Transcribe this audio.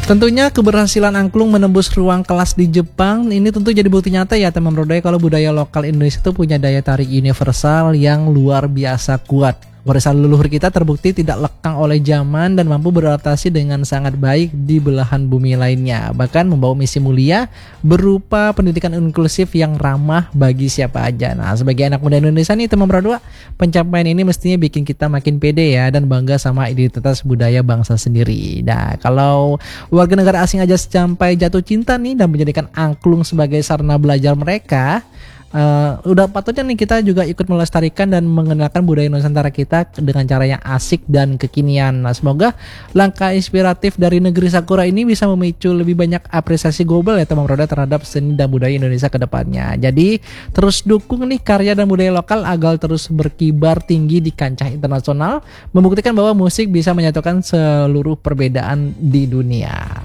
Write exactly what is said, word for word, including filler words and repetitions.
Tentunya keberhasilan angklung menembus ruang kelas di Jepang ini tentu jadi bukti nyata ya teman brodaya kalau budaya lokal Indonesia itu punya daya tarik universal yang luar biasa kuat. Warisan leluhur kita terbukti tidak lekang oleh zaman dan mampu beradaptasi dengan sangat baik di belahan bumi lainnya. Bahkan membawa misi mulia berupa pendidikan inklusif yang ramah bagi siapa aja. Nah, sebagai anak muda Indonesia nih teman berdua, pencapaian ini mestinya bikin kita makin pede ya dan bangga sama identitas budaya bangsa sendiri. Nah, kalau warga negara asing aja sampai jatuh cinta nih dan menjadikan angklung sebagai sarana belajar mereka, Uh, udah patutnya nih kita juga ikut melestarikan dan mengenalkan budaya Nusantara kita dengan cara yang asik dan kekinian. Nah, semoga langkah inspiratif dari negeri Sakura ini bisa memicu lebih banyak apresiasi global ya teman brodaya terhadap seni dan budaya Indonesia ke depannya. Jadi terus dukung nih karya dan budaya lokal agar terus berkibar tinggi di kancah internasional, membuktikan bahwa musik bisa menyatukan seluruh perbedaan di dunia.